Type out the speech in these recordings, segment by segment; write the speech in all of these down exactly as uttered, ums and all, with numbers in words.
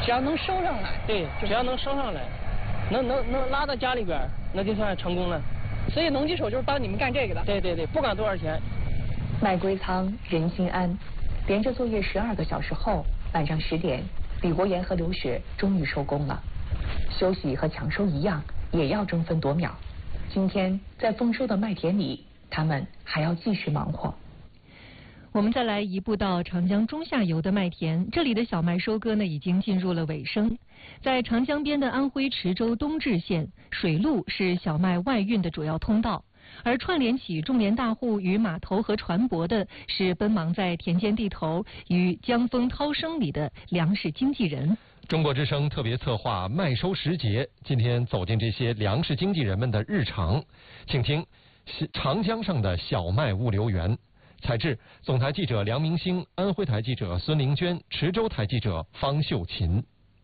只要能收上来， 对，只要能收上来，能能能拉到家里边，那就算成功了。 所以农机手就是帮你们干这个的。 对对对，不管多少钱。 麦归仓，人心安。连着作业十二个小时后，晚上十点，李国岩和刘雪终于收工了。休息和抢收一样，也要争分夺秒。今天在丰收的麦田里，他们还要继续忙活。 我们再来移步到长江中下游的麦田，这里的小麦收割呢已经进入了尾声。在长江边的安徽池州东至县，水路是小麦外运的主要通道，而串联起种联大户与码头和船舶的是奔忙在田间地头与江风涛声里的粮食经纪人。 中国之声特别策划麦收时节，今天走进这些粮食经纪人们的日常，请听长江上的小麦物流园。采制总台记者梁明星，安徽台记者孙玲娟，池州台记者方秀琴。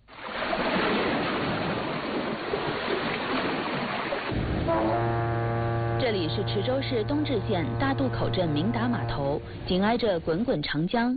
这里是池州市东至县大渡口镇明达码头，紧挨着滚滚长江。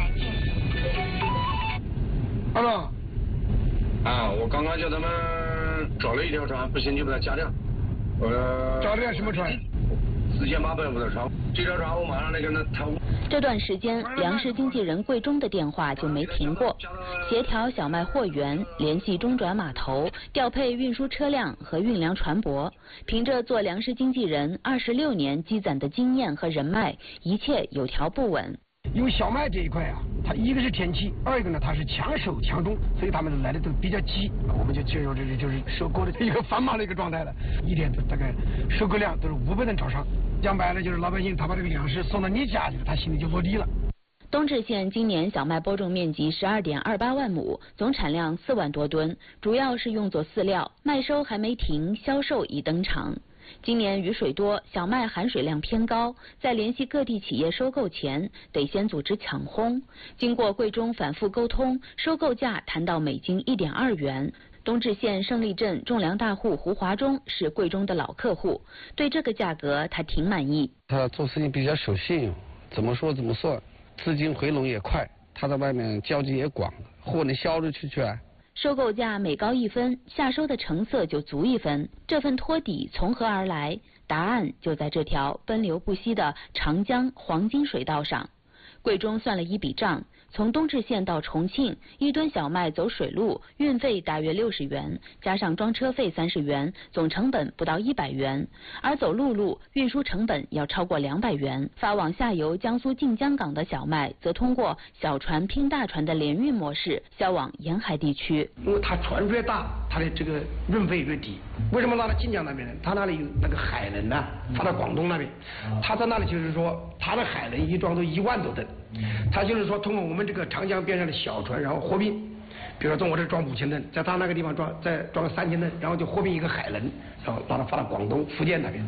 二龙，啊，我刚刚叫他们找了一条船，不行就把它加量。呃， 找了什么船？ 四千八百五的船，这条船我马上来跟他谈。 这段时间，粮食经纪人桂忠的电话就没停过，协调小麦货源，联系中转码头，调配运输车辆和运粮船舶。凭着做粮食经纪人二十六年积攒的经验和人脉，一切有条不紊。 因为小麦这一块啊，它一个是天气，二一个呢它是强收强种，所以他们来的都比较急，我们就进入这里就是收购的一个繁忙的一个状态了。一天大概收购量都是五百吨朝上，讲白了就是老百姓他把这个粮食送到你家去了，他心里就落地了。 东至县今年小麦播种面积十二点二八万亩，总产量四万多吨，主要是用作饲料，麦收还没停，销售已登场。今年雨水多，小麦含水量偏高，在联系各地企业收购前，得先组织抢烘。经过桂中反复沟通，收购价谈到每斤一点二元。东至县胜利镇种粮大户胡华忠是桂中的老客户，对这个价格他挺满意。 他做事情比较守信用，怎么说怎么算，资金回笼也快，他在外面交际也广，货能销出去去啊。 收购价每高一分，下收的成色就足一分。这份托底从何而来？答案就在这条奔流不息的长江黄金水道上。桂中算了一笔账，从东至县到重庆，一吨小麦走水路，运费大约六十元，加上装车费三十元，总成本不到一百元。而走陆路，运输成本要超过两百元。发往下游江苏晋江港的小麦，则通过小船拼大船的联运模式销往沿海地区。 因为它船越大，它的这个运费越低。为什么拿到晋江那边呢？它那里有那个海轮呢，发到广东那边，它在那里就是说，它的海轮一装都一万多吨。他就是说，通过我们这个长江边上的小船，然后货运，比如说从我这装五千吨，在他那个地方装再装三千吨，然后就货运一个海轮，然后把它发到广东、福建那边。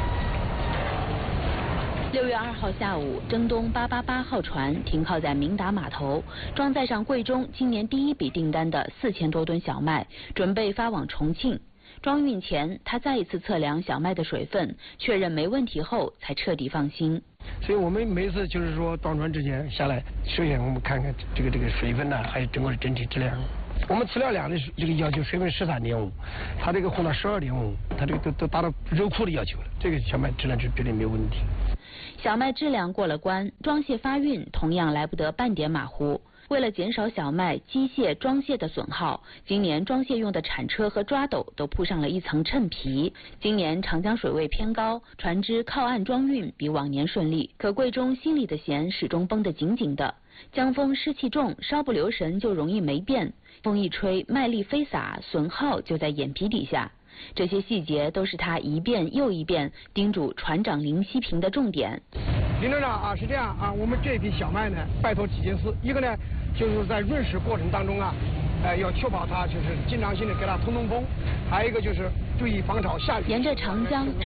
六月二号下午，征东八八八号船停靠在明达码头，装载上桂中今年第一笔订单的四千多吨小麦，准备发往重庆。装运前，他再一次测量小麦的水分，确认没问题后，才彻底放心。 所以我们每次就是说装船之前下来，首先我们看看这个这个水分呢，还有整个的整体质量。我们饲料量的这个要求水分十三点五，它这个烘到十二点五，它这个都都达到肉库的要求了。这个小麦质量是绝对没有问题。 小麦质量过了关，装卸发运同样来不得半点马虎。为了减少小麦机械装卸的损耗，今年装卸用的铲车和抓斗都铺上了一层衬皮。今年长江水位偏高，船只靠岸装运比往年顺利，可桂中心里的弦始终绷得紧紧的。江风湿气重，稍不留神就容易没变。风一吹，麦粒飞洒，损耗就在眼皮底下。这些细节都是他一遍又一遍叮嘱船长林希平的重点。 林船长啊，是这样啊，我们这批小麦呢，拜托几件事，一个呢，就是在润湿过程当中啊，呃，要确保它就是经常性的给它通通风，还有一个就是注意防潮下雨。 沿着长江